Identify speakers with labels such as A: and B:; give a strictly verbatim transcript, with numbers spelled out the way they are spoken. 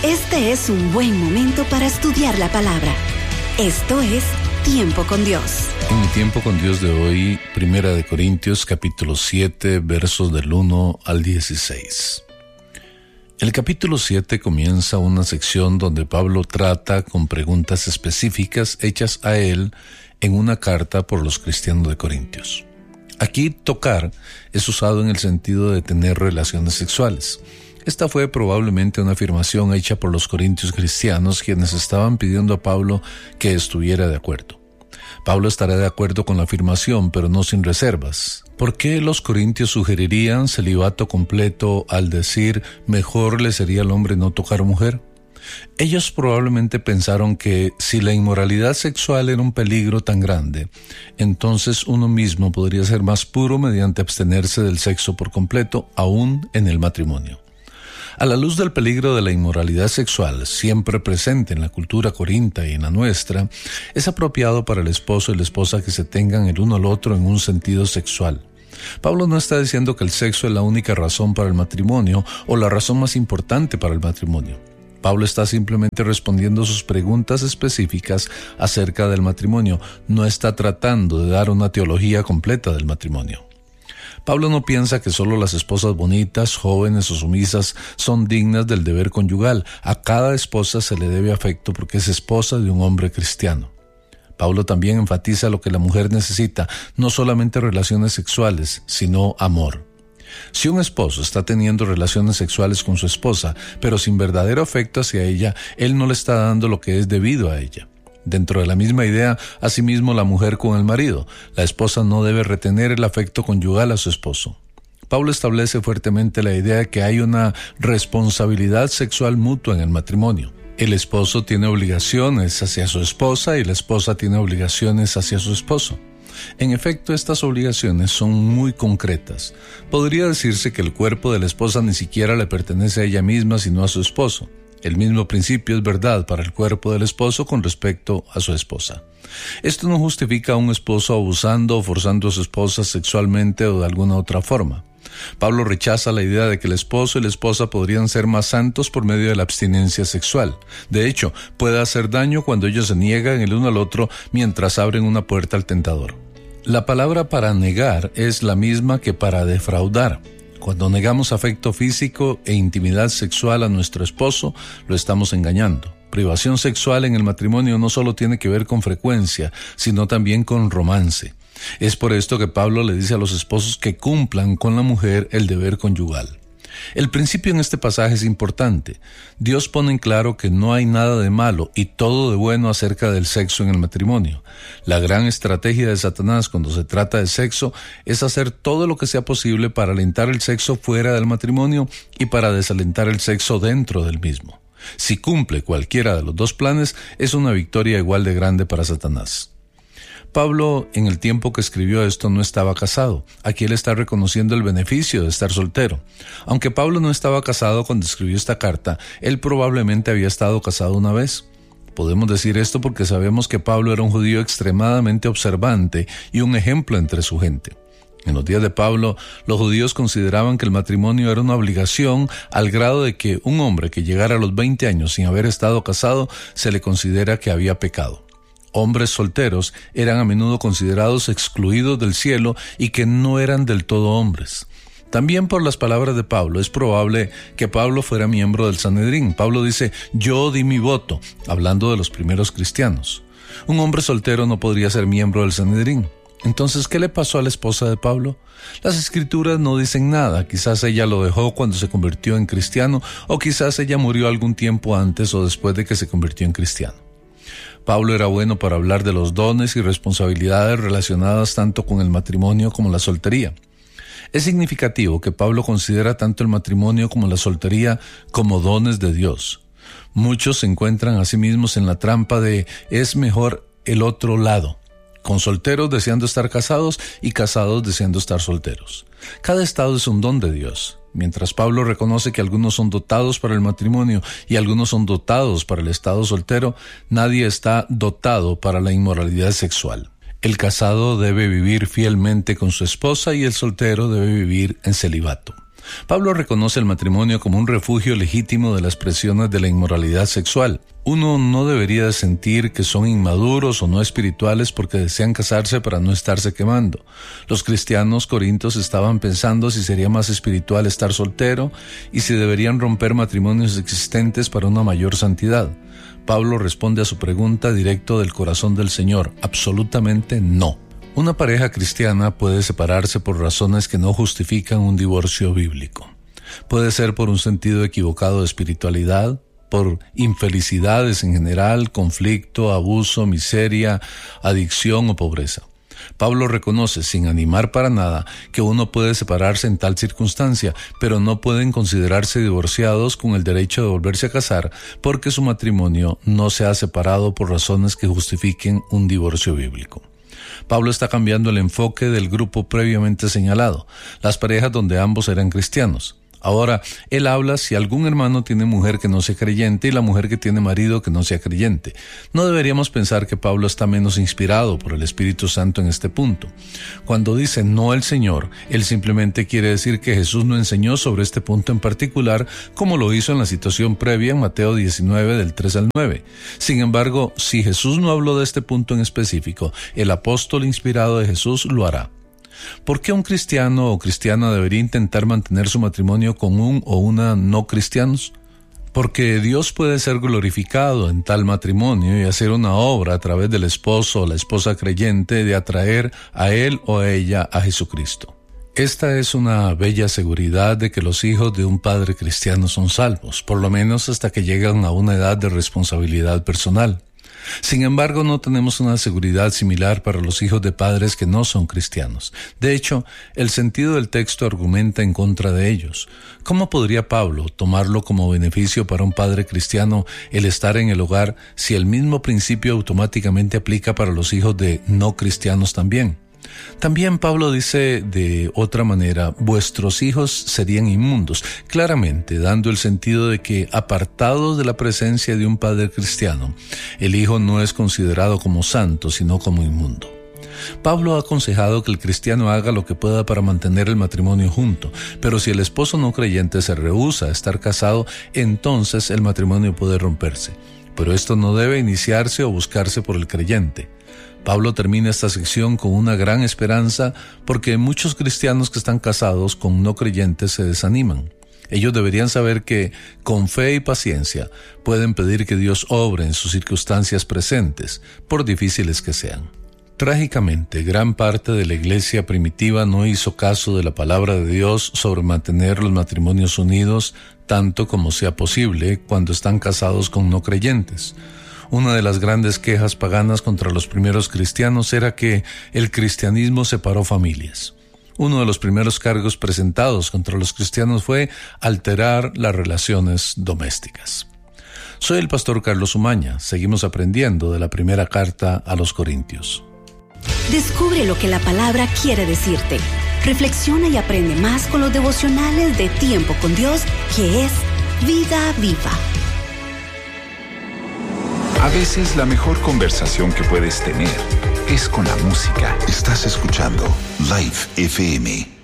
A: Este es un buen momento para estudiar la palabra. Esto es Tiempo con Dios.
B: En mi Tiempo con Dios de hoy, Primera de Corintios, capítulo siete, versos del uno al dieciséis. El capítulo siete comienza una sección donde Pablo trata con preguntas específicas hechas a él en una carta por los cristianos de Corintios. Aquí tocar es usado en el sentido de tener relaciones sexuales. Esta fue probablemente una afirmación hecha por los corintios cristianos, quienes estaban pidiendo a Pablo que estuviera de acuerdo. Pablo estará de acuerdo con la afirmación, pero no sin reservas. ¿Por qué los corintios sugerirían celibato completo al decir mejor le sería al hombre no tocar mujer? Ellos probablemente pensaron que si la inmoralidad sexual era un peligro tan grande, entonces uno mismo podría ser más puro mediante abstenerse del sexo por completo, aún en el matrimonio. A la luz del peligro de la inmoralidad sexual, siempre presente en la cultura corintia y en la nuestra, es apropiado para el esposo y la esposa que se tengan el uno al otro en un sentido sexual. Pablo no está diciendo que el sexo es la única razón para el matrimonio o la razón más importante para el matrimonio. Pablo está simplemente respondiendo sus preguntas específicas acerca del matrimonio, no está tratando de dar una teología completa del matrimonio. Pablo no piensa que solo las esposas bonitas, jóvenes o sumisas son dignas del deber conyugal. A cada esposa se le debe afecto porque es esposa de un hombre cristiano. Pablo también enfatiza lo que la mujer necesita, no solamente relaciones sexuales, sino amor. Si un esposo está teniendo relaciones sexuales con su esposa, pero sin verdadero afecto hacia ella, él no le está dando lo que es debido a ella. Dentro de la misma idea, asimismo la mujer con el marido. La esposa no debe retener el afecto conyugal a su esposo. Pablo establece fuertemente la idea de que hay una responsabilidad sexual mutua en el matrimonio. El esposo tiene obligaciones hacia su esposa y la esposa tiene obligaciones hacia su esposo. En efecto, estas obligaciones son muy concretas. Podría decirse que el cuerpo de la esposa ni siquiera le pertenece a ella misma, sino a su esposo. El mismo principio es verdad para el cuerpo del esposo con respecto a su esposa. Esto no justifica a un esposo abusando o forzando a su esposa sexualmente o de alguna otra forma. Pablo rechaza la idea de que el esposo y la esposa podrían ser más santos por medio de la abstinencia sexual. De hecho, puede hacer daño cuando ellos se niegan el uno al otro mientras abren una puerta al tentador. La palabra para negar es la misma que para defraudar. Cuando negamos afecto físico e intimidad sexual a nuestro esposo, lo estamos engañando. Privación sexual en el matrimonio no solo tiene que ver con frecuencia, sino también con romance. Es por esto que Pablo le dice a los esposos que cumplan con la mujer el deber conyugal. El principio en este pasaje es importante. Dios pone en claro que no hay nada de malo y todo de bueno acerca del sexo en el matrimonio. La gran estrategia de Satanás cuando se trata de sexo es hacer todo lo que sea posible para alentar el sexo fuera del matrimonio y para desalentar el sexo dentro del mismo. Si cumple cualquiera de los dos planes, es una victoria igual de grande para Satanás. Pablo, en el tiempo que escribió esto, no estaba casado. Aquí él está reconociendo el beneficio de estar soltero. Aunque Pablo no estaba casado cuando escribió esta carta, él probablemente había estado casado una vez. Podemos decir esto porque sabemos que Pablo era un judío extremadamente observante y un ejemplo entre su gente. En los días de Pablo, los judíos consideraban que el matrimonio era una obligación al grado de que un hombre que llegara a los veinte años sin haber estado casado se le considera que había pecado. Hombres solteros eran a menudo considerados excluidos del cielo y que no eran del todo hombres. También por las palabras de Pablo, es probable que Pablo fuera miembro del Sanedrín. Pablo dice, yo di mi voto, hablando de los primeros cristianos. Un hombre soltero no podría ser miembro del Sanedrín. Entonces, ¿qué le pasó a la esposa de Pablo? Las escrituras no dicen nada. Quizás ella lo dejó cuando se convirtió en cristiano, o quizás ella murió algún tiempo antes o después de que se convirtió en cristiano. Pablo era bueno para hablar de los dones y responsabilidades relacionadas tanto con el matrimonio como la soltería. Es significativo que Pablo considera tanto el matrimonio como la soltería como dones de Dios. Muchos se encuentran a sí mismos en la trampa de es mejor el otro lado, con solteros deseando estar casados y casados deseando estar solteros. Cada estado es un don de Dios. Mientras Pablo reconoce que algunos son dotados para el matrimonio y algunos son dotados para el estado soltero, nadie está dotado para la inmoralidad sexual. El casado debe vivir fielmente con su esposa y el soltero debe vivir en celibato. Pablo reconoce el matrimonio como un refugio legítimo de las presiones de la inmoralidad sexual. Uno no debería sentir que son inmaduros o no espirituales porque desean casarse para no estarse quemando. Los cristianos corintios estaban pensando si sería más espiritual estar soltero y si deberían romper matrimonios existentes para una mayor santidad. Pablo responde a su pregunta directo del corazón del Señor: absolutamente no. Una pareja cristiana puede separarse por razones que no justifican un divorcio bíblico. Puede ser por un sentido equivocado de espiritualidad, por infelicidades en general, conflicto, abuso, miseria, adicción o pobreza. Pablo reconoce, sin animar para nada, que uno puede separarse en tal circunstancia, pero no pueden considerarse divorciados con el derecho de volverse a casar porque su matrimonio no se ha separado por razones que justifiquen un divorcio bíblico. Pablo está cambiando el enfoque del grupo previamente señalado, las parejas donde ambos eran cristianos. Ahora, él habla si algún hermano tiene mujer que no sea creyente y la mujer que tiene marido que no sea creyente. No deberíamos pensar que Pablo está menos inspirado por el Espíritu Santo en este punto. Cuando dice no el Señor, él simplemente quiere decir que Jesús no enseñó sobre este punto en particular, como lo hizo en la situación previa en Mateo diecinueve del tres al nueve. Sin embargo, si Jesús no habló de este punto en específico, el apóstol inspirado de Jesús lo hará. ¿Por qué un cristiano o cristiana debería intentar mantener su matrimonio con un o una no cristianos? Porque Dios puede ser glorificado en tal matrimonio y hacer una obra a través del esposo o la esposa creyente de atraer a él o a ella a Jesucristo. Esta es una bella seguridad de que los hijos de un padre cristiano son salvos, por lo menos hasta que llegan a una edad de responsabilidad personal. Sin embargo, no tenemos una seguridad similar para los hijos de padres que no son cristianos. De hecho, el sentido del texto argumenta en contra de ellos. ¿Cómo podría Pablo tomarlo como beneficio para un padre cristiano el estar en el hogar si el mismo principio automáticamente aplica para los hijos de no cristianos también? También Pablo dice de otra manera: vuestros hijos serían inmundos, claramente dando el sentido de que, apartados de la presencia de un padre cristiano, el hijo no es considerado como santo, sino como inmundo. Pablo ha aconsejado que el cristiano haga lo que pueda para mantener el matrimonio junto, pero si el esposo no creyente se rehúsa a estar casado, entonces el matrimonio puede romperse. Pero esto no debe iniciarse o buscarse por el creyente. Pablo termina esta sección con una gran esperanza porque muchos cristianos que están casados con no creyentes se desaniman. Ellos deberían saber que, con fe y paciencia, pueden pedir que Dios obre en sus circunstancias presentes, por difíciles que sean. Trágicamente, gran parte de la iglesia primitiva no hizo caso de la palabra de Dios sobre mantener los matrimonios unidos tanto como sea posible cuando están casados con no creyentes. Una de las grandes quejas paganas contra los primeros cristianos era que el cristianismo separó familias. Uno de los primeros cargos presentados contra los cristianos fue alterar las relaciones domésticas. Soy el pastor Carlos Umaña. Seguimos aprendiendo de la primera carta a los Corintios.
A: Descubre lo que la palabra quiere decirte. Reflexiona y aprende más con los devocionales de Tiempo con Dios, que es Vida Viva.
C: A veces la mejor conversación que puedes tener es con la música.
D: Estás escuchando Live F M.